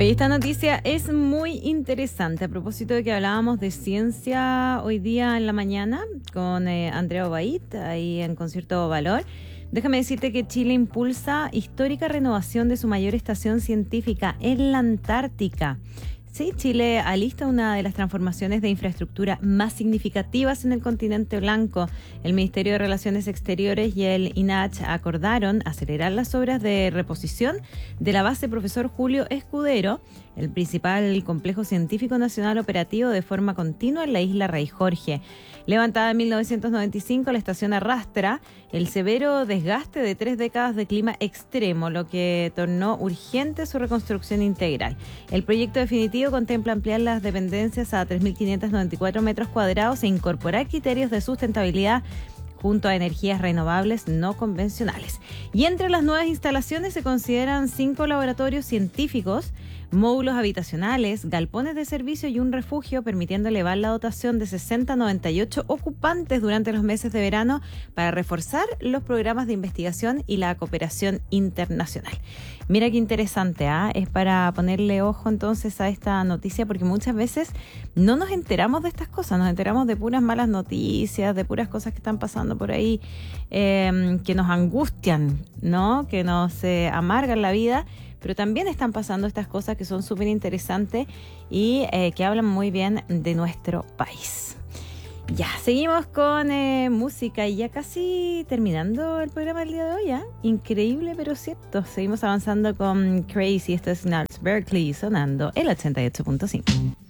Oye, esta noticia es muy interesante a propósito de que hablábamos de ciencia hoy día en la mañana con Andrea Obaid, ahí en Concierto Valor. Déjame decirte que Chile impulsa histórica renovación de su mayor estación científica en la Antártica. Sí, Chile alista una de las transformaciones de infraestructura más significativas en el continente blanco. El Ministerio de Relaciones Exteriores y el INAH acordaron acelerar las obras de reposición de la base Profesor Julio Escudero, el principal complejo científico nacional operativo de forma continua en la isla Rey Jorge. Levantada en 1995, la estación arrastra el severo desgaste de 3 décadas de clima extremo, lo que tornó urgente su reconstrucción integral. El proyecto definitivo contempla ampliar las dependencias a 3.594 metros cuadrados e incorporar criterios de sustentabilidad junto a energías renovables no convencionales. Y entre las nuevas instalaciones se consideran 5 laboratorios científicos, módulos habitacionales, galpones de servicio y un refugio, permitiendo elevar la dotación de 60 a 98 ocupantes durante los meses de verano para reforzar los programas de investigación y la cooperación internacional. Mira qué interesante, es para ponerle ojo entonces a esta noticia, porque muchas veces no nos enteramos de estas cosas, nos enteramos de puras malas noticias, de puras cosas que están pasando por ahí, que nos angustian, ¿no? Que nos amargan la vida. Pero también están pasando estas cosas que son súper interesantes y que hablan muy bien de nuestro país. Ya, seguimos con música y ya casi terminando el programa del día de hoy, ¿eh? Increíble, pero cierto. Seguimos avanzando con Crazy. Esto es Gnarls Berkeley sonando el 88.5.